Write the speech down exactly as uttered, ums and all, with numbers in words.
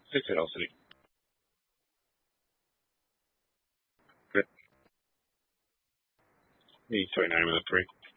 Six velocity. Good. Need twenty-nine with a three.